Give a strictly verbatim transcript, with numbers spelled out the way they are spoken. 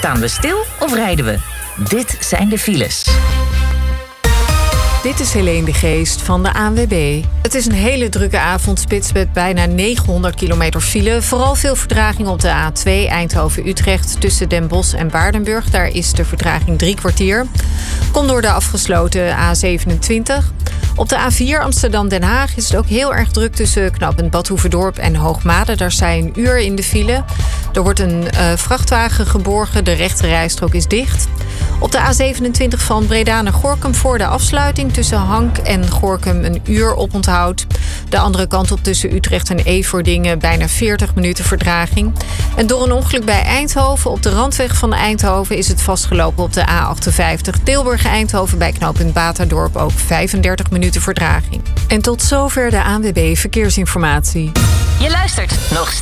Staan we stil of rijden we? Dit zijn de files. Dit is Helene de Geest van de A N W B. Het is een hele drukke avondspits met bijna negenhonderd kilometer file. Vooral veel vertraging op de A twee Eindhoven-Utrecht tussen Den Bosch en Baardenburg. Daar is de vertraging drie kwartier. Komt door de afgesloten A zevenentwintig. Op de A vier Amsterdam-Den Haag is het ook heel erg druk tussen knooppunt Badhoevedorp en Hoogmade. Daar sta je een uur in de file. Er wordt een uh, vrachtwagen geborgen. De rechte rijstrook is dicht. Op de A zevenentwintig van Breda naar Gorinchem voor de afsluiting tussen Hank en Gorinchem een uur oponthoud. De andere kant op tussen Utrecht en Everdingen bijna veertig minuten vertraging. En door een ongeluk bij Eindhoven op de randweg van Eindhoven is het vastgelopen op de A achtenvijftig Tilburg-Eindhoven bij knooppunt Baterdorp ook vijfendertig minuten vertraging. En tot zover de A N W B Verkeersinformatie. Je luistert nog steeds